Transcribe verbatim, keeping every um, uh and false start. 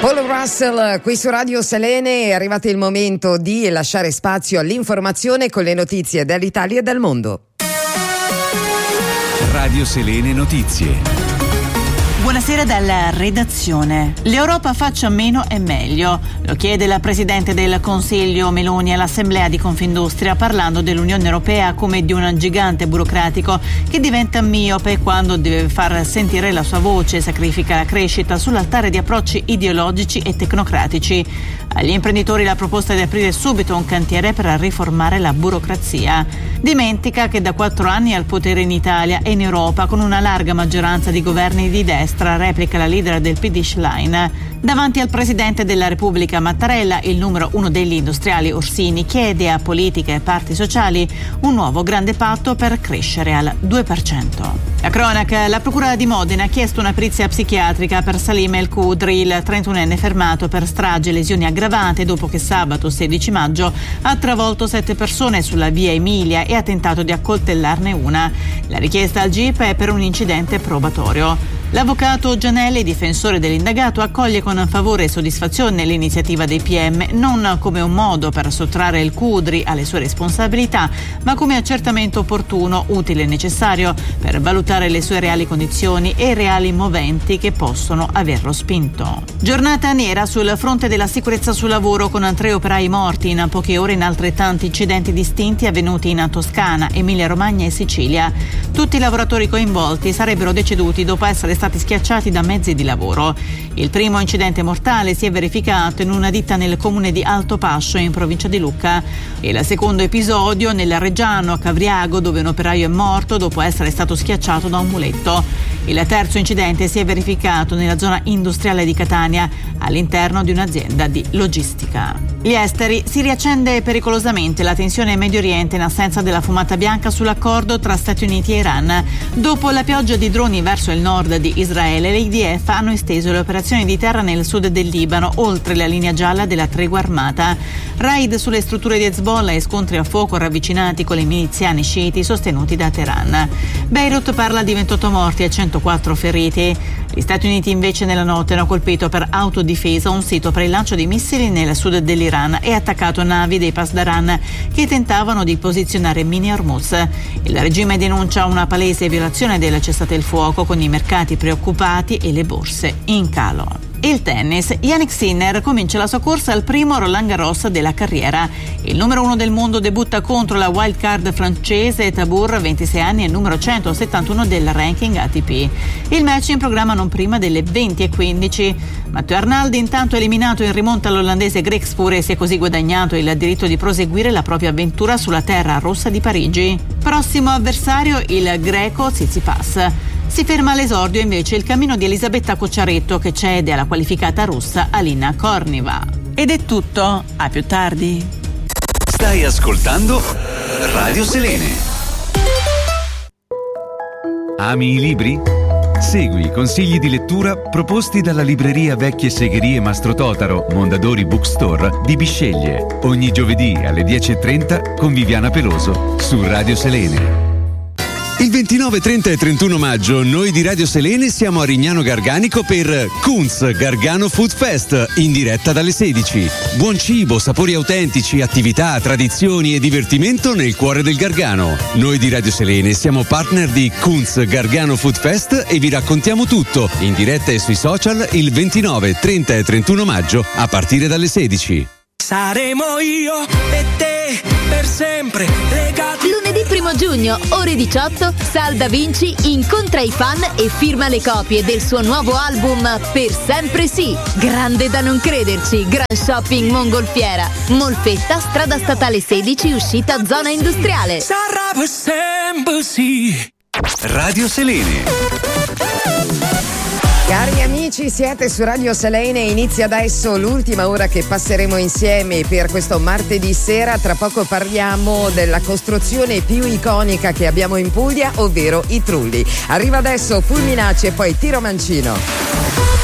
Paul Russell qui su Radio Selene. È arrivato il momento di lasciare spazio all'informazione con le notizie dall'Italia e dal mondo. Radio Selene Notizie. Buonasera dalla redazione. L'Europa faccia meno e meglio. Lo chiede la Presidente del Consiglio Meloni all'Assemblea di Confindustria, parlando dell'Unione Europea come di un gigante burocratico che diventa miope quando deve far sentire la sua voce e sacrifica la crescita sull'altare di approcci ideologici e tecnocratici. Agli imprenditori la proposta è di aprire subito un cantiere per riformare la burocrazia. Dimentica che da quattro anni è al potere in Italia e in Europa con una larga maggioranza di governi di destra, replica la leader del P D Schlein. Davanti al Presidente della Repubblica Mattarella, il numero uno degli industriali Orsini chiede a politica e parti sociali un nuovo grande patto per crescere al due per cento. La cronaca, la Procura di Modena ha chiesto una perizia psichiatrica per Salim El Khudri, il trentunenne fermato per strage e lesioni aggravate dopo che sabato sedici maggio ha travolto sette persone sulla via Emilia e ha tentato di accoltellarne una. La richiesta al G I P è per un incidente probatorio. L'avvocato Gianelli, difensore dell'indagato, accoglie con favore e soddisfazione l'iniziativa dei P M non come un modo per sottrarre il Khudri alle sue responsabilità, ma come accertamento opportuno, utile e necessario per valutare le sue reali condizioni e i reali moventi che possono averlo spinto. Giornata nera sul fronte della sicurezza sul lavoro, con tre operai morti in poche ore in altrettanti incidenti distinti avvenuti in Toscana, Emilia-Romagna e Sicilia. Tutti i lavoratori coinvolti sarebbero deceduti dopo essere stati schiacciati da mezzi di lavoro. Il primo incidente mortale si è verificato in una ditta nel comune di Altopascio, in provincia di Lucca. Il secondo episodio nel Reggiano, a Cavriago, dove un operaio è morto dopo essere stato schiacciato da un muletto. Il terzo incidente si è verificato nella zona industriale di Catania, all'interno di un'azienda di logistica. Gli esteri, si riaccende pericolosamente la tensione in Medio Oriente in assenza della fumata bianca sull'accordo tra Stati Uniti e Iran. Dopo la pioggia di droni verso il nord di Israele, le I D F hanno esteso le operazioni di terra nel sud del Libano, oltre la linea gialla della tregua armata. Raid sulle strutture di Hezbollah e scontri a fuoco ravvicinati con i miliziani sciiti sostenuti da Teheran. Beirut parla di ventotto morti e centoquattro feriti. Gli Stati Uniti invece nella notte hanno colpito per autodifesa un sito per il lancio di missili nel sud dell'Iran e attaccato navi dei Pasdaran che tentavano di posizionare mini Hormuz. Il regime denuncia una palese violazione del cessate il fuoco, con i mercati preoccupati e le borse in calo. Il tennis, Jannik Sinner comincia la sua corsa al primo Roland Garros della carriera. Il numero uno del mondo debutta contro la wild card francese Tabur, ventisei anni e numero centosettantuno del ranking A T P. Il match in programma non prima delle venti e quindici. Matteo Arnaldi intanto è eliminato in rimonta all'olandese Greg Spure e si è così guadagnato il diritto di proseguire la propria avventura sulla terra rossa di Parigi. Prossimo avversario il greco Tsitsipas. Si ferma all'esordio invece il cammino di Elisabetta Cocciaretto, che cede alla qualificata russa Alina Korniva. Ed è tutto, a più tardi. Stai ascoltando Radio Selene. Ami i libri? Segui i consigli di lettura proposti dalla libreria Vecchie Segherie Mastro Totaro, Mondadori Bookstore di Bisceglie. Ogni giovedì alle dieci e trenta con Viviana Peloso su Radio Selene. Il ventinove, trenta e trentuno maggio noi di Radio Selene siamo a Rignano Garganico per Kunz Gargano Food Fest, in diretta dalle sedici. Buon cibo, sapori autentici, attività, tradizioni e divertimento nel cuore del Gargano. Noi di Radio Selene siamo partner di Kunz Gargano Food Fest e vi raccontiamo tutto in diretta e sui social il ventinove, trenta e trentuno maggio a partire dalle sedici. Saremo io e te per sempre legati. Lunedì primo giugno, ore diciotto, Sal Da Vinci incontra i fan e firma le copie del suo nuovo album Per Sempre Sì. Grande da non crederci, Gran Shopping Mongolfiera, Molfetta, strada statale sedici, uscita zona industriale. Sarà per sempre sì. Radio Selene. Cari amici, siete su Radio Selene, inizia adesso l'ultima ora che passeremo insieme per questo martedì sera. Tra poco parliamo della costruzione più iconica che abbiamo in Puglia, ovvero i Trulli. Arriva adesso Fulminacci e poi Tiro Mancino.